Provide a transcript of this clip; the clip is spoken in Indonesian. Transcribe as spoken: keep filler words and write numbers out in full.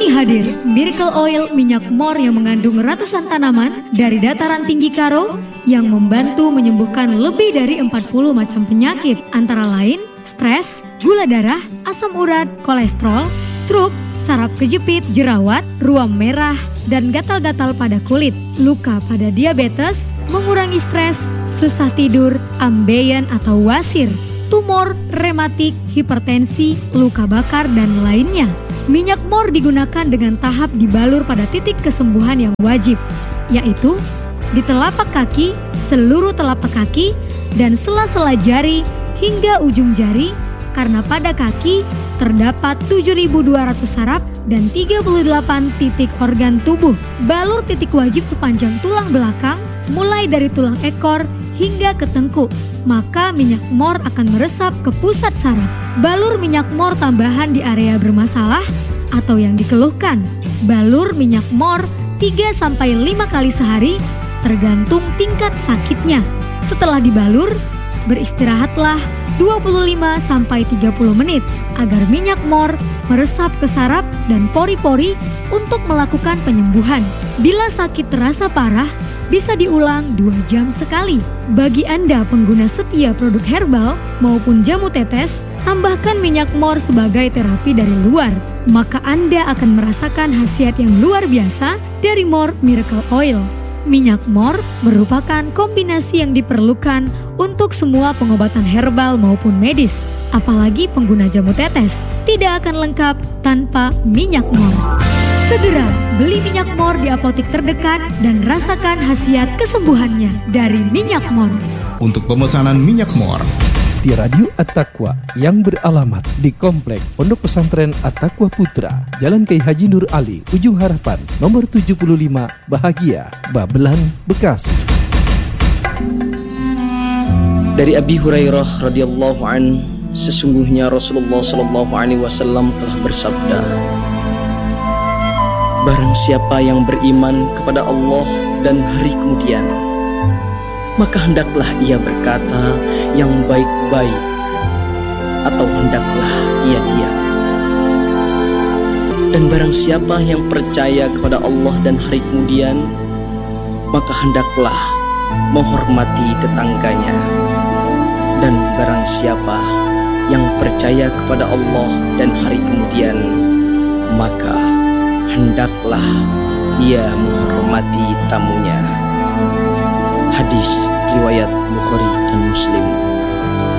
hadir Miracle Oil minyak mor yang mengandung ratusan tanaman dari dataran tinggi Karo yang membantu menyembuhkan lebih dari empat puluh macam penyakit, antara lain stres, gula darah, asam urat, kolesterol, stroke, saraf kejepit, jerawat, ruam merah, dan gatal-gatal pada kulit, luka pada diabetes, mengurangi stres, susah tidur, ambeien atau wasir, tumor, rematik, hipertensi, luka bakar, dan lainnya. Minyak mor digunakan dengan tahap dibalur pada titik kesembuhan yang wajib, yaitu di telapak kaki, seluruh telapak kaki, dan sela-sela jari hingga ujung jari, karena pada kaki terdapat tujuh ribu dua ratus saraf dan tiga puluh delapan titik organ tubuh. Balur titik wajib sepanjang tulang belakang, mulai dari tulang ekor hingga ke tengkuk, maka minyak mor akan meresap ke pusat saraf. Balur minyak mor tambahan di area bermasalah atau yang dikeluhkan. Balur minyak mor tiga sampai lima kali sehari tergantung tingkat sakitnya. Setelah dibalur, beristirahatlah dua puluh lima sampai tiga puluh menit agar minyak mor meresap ke saraf dan pori-pori untuk melakukan penyembuhan. Bila sakit terasa parah, bisa diulang dua jam sekali. Bagi Anda pengguna setia produk herbal maupun jamu tetes, tambahkan minyak mor sebagai terapi dari luar, maka Anda akan merasakan khasiat yang luar biasa dari Mor Miracle Oil. Minyak mor merupakan kombinasi yang diperlukan untuk semua pengobatan herbal maupun medis. Apalagi pengguna jamu tetes tidak akan lengkap tanpa minyak mor. Segera beli minyak mor di apotik terdekat dan rasakan khasiat kesembuhannya dari minyak mor. Untuk pemesanan minyak mor di Radio At-Taqwa yang beralamat di Komplek Pondok Pesantren At-Taqwa Putra, Jalan Kiai Haji Nur Ali, Ujung Harapan, nomor tujuh puluh lima, Bahagia, Babelan, Bekasi. Dari Abi Hurairah radhiyallahu an, sesungguhnya Rasulullah sallallahu alaihi wasallam telah bersabda, barang siapa yang beriman kepada Allah dan hari kemudian, maka hendaklah ia berkata yang baik-baik, atau hendaklah ia diam. Dan barang siapa yang percaya kepada Allah dan hari kemudian, maka hendaklah menghormati tetangganya. Dan barang siapa yang percaya kepada Allah dan hari kemudian, maka hendaklah ia menghormati tamunya. Hadis riwayat Bukhari dan Muslim.